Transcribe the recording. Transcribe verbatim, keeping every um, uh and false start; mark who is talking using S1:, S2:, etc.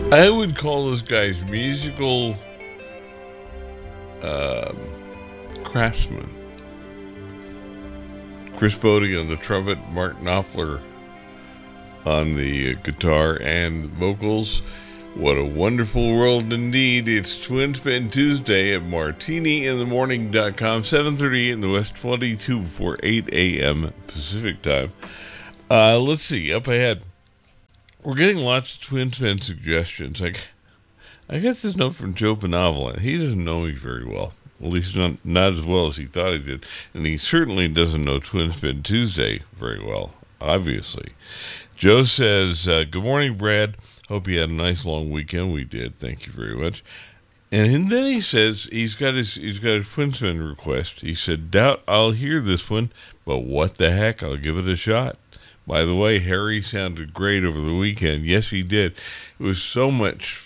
S1: I would call those guys musical um, craftsmen. Chris Bodie on the trumpet, Mark Knopfler on the guitar and vocals. What a wonderful world indeed. It's Twin Spin Tuesday at martini in the morning dot com, seven thirty-eight in the West, twenty-two before eight a.m. Pacific time. Uh, let's see, up ahead. We're getting lots of Twin Spin suggestions. I, I got this note from Joe Benevolent. He doesn't know me very well. At least not, not as well as he thought he did. And he certainly doesn't know Twin Spin Tuesday very well, obviously. Joe says, uh, good morning, Brad. Hope you had a nice long weekend. We did. Thank you very much. And then he says he's got his he's got a Twin Spin request. He said, doubt I'll hear this one, but what the heck? I'll give it a shot. By the way, Harry sounded great over the weekend. Yes, he did. It was so much